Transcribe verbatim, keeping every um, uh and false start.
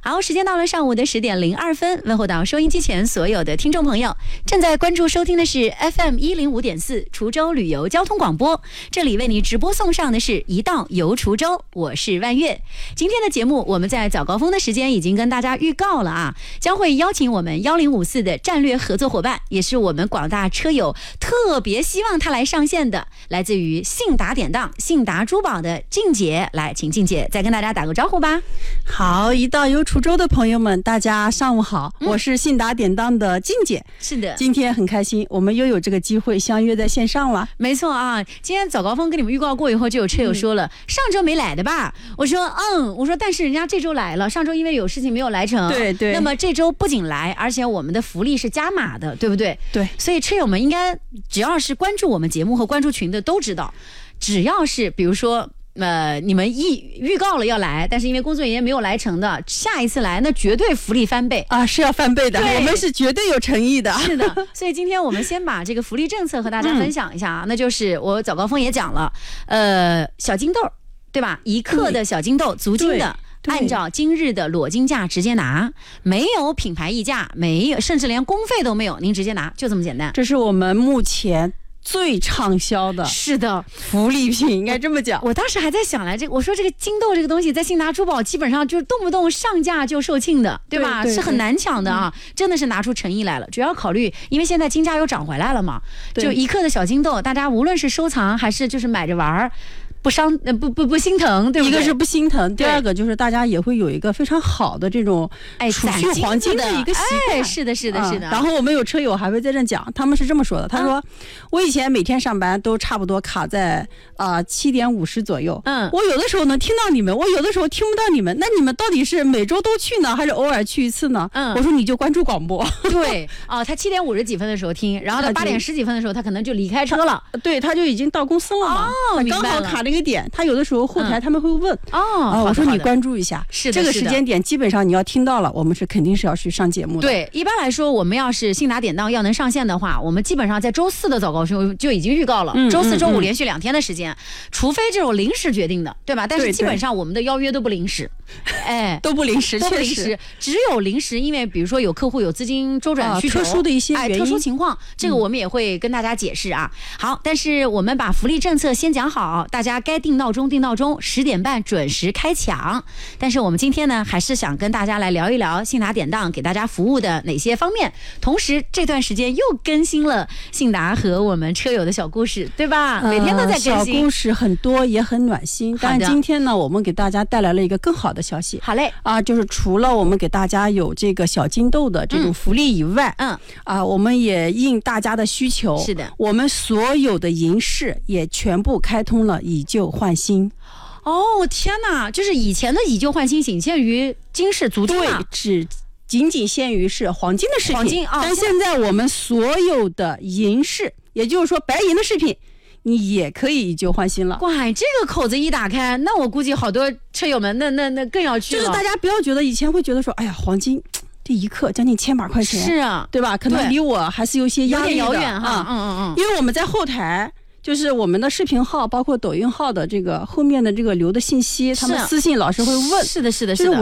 好，时间到了上午的十点零二分，问候到收音机前所有的听众朋友，正在关注收听的是 F M 一零五点四滁州旅游交通广播，这里为你直播送上的是一道游滁州，我是万月。今天的节目我们在早高峰的时间已经跟大家预告了啊，将会邀请我们一零五四的战略合作伙伴，也是我们广大车友特别希望他来上线的，来自于信达典当信达珠宝的静姐，来请静姐再跟大家打个招呼吧。 好，一道游滁州的朋友们，大家上午好，嗯、我是信达典当的静姐。 是的， 今天很开心，我们又有这个机会相约在线上了。 没错啊，今天早高峰跟你们预告过以后，就有车友说了、嗯、上周没来的吧，我说嗯，我说但是人家这周来了，上周因为有事情没有来成， 对对， 那么这周不仅来，而且我们的福利是加码的，对不对？ 对， 所以车友们应该只要是关注我们节目和关注群的都知道，只要是比如说呃，你们预预告了要来，但是因为工作原因没有来成的，下一次来那绝对福利翻倍啊，是要翻倍的，我们是绝对有诚意的。 是的，所以今天我们先把这个福利政策和大家分享一下啊，嗯、那就是我早高峰也讲了，呃，小金豆对吧？一克的小金豆，足金的。按照今日的裸金价直接拿，没有品牌溢价，没有，甚至连工费都没有，您直接拿，就这么简单。 这是我们目前最畅销的， 是的， 福利品，应该这么讲。 我当时还在想来，这我说这个金豆这个东西在信达珠宝基本上就是动不动上架就售罄的，对吧？ 对对对， 是很难抢的啊，嗯、真的是拿出诚意来了。主要考虑，因为现在金价又涨回来了嘛，就一克的小金豆，大家无论是收藏还是就是买着玩。不伤呃不不不心疼，对不对？ 一个是不心疼，第二个就是大家也会有一个非常好的这种储蓄黄金的一个习惯。 哎，是的，是的，是的、 嗯。然后我们有车友还会在这讲，他们是这么说的，他说、嗯、我以前每天上班都差不多卡在啊七点五十左右。嗯，我有的时候能听到你们，我有的时候听不到你们，那你们到底是每周都去呢，还是偶尔去一次呢？嗯，我说你就关注广播。 对啊、哦，他七点五十几分的时候听，然后到八点十几分的时候，他可能就离开车了。 对，他就已经到公司了嘛。 哦，明白了。 刚好卡了一个点，他有的时候后台他们会问、 嗯、哦、 啊，我说你关注一下， 是的， 这个时间点基本上你要听到了，我们是肯定是要去上节目的。 对，一般来说，我们要是信达典当要能上线的话，我们基本上在周四的早高峰就已经预告了，嗯、周四周五连续两天的时间、嗯嗯，除非这种临时决定的，对吧？但是基本上我们的邀约都不临时，哎， 都不临时， 都不临时，只有临时，因为比如说有客户有资金周转需求， 啊、特殊的一些原因、 哎、特殊情况，这个我们也会跟大家解释啊。嗯、好，但是我们把福利政策先讲好，大家该定闹钟定闹钟，十点半准时开抢。但是我们今天呢，还是想跟大家来聊一聊信达典当给大家服务的哪些方面。同时这段时间又更新了信达和我们车友的小故事，对吧？每天都在更新， 呃、小故事很多，也很暖心。但今天呢，我们给大家带来了一个更好的消息。 好嘞， 啊，就是除了我们给大家有这个小金豆的这种福利以外， 嗯， 啊，我们也应大家的需求， 是的， 我们所有的银饰也全部开通了以旧换新。 哦，天哪！就是以前的以旧换新仅限于金饰、足金， 对，只仅仅限于是黄金的饰品。 黄金啊、哦！ 但现在我们所有的银饰，也就是说白银的饰品，你也可以以旧换新了。 哇，这个口子一打开，那我估计好多车友们，那那那更要去了。 就是大家不要觉得以前会觉得说，哎呀，黄金这一克将近千把块钱， 是啊， 对吧？可能离我还是有些压力的， 有点遥远哈。 啊、 嗯嗯嗯， 因为我们在后台。就是我们的视频号包括抖音号的这个后面的这个留的信息，他们私信老师会问， 是的是的是的。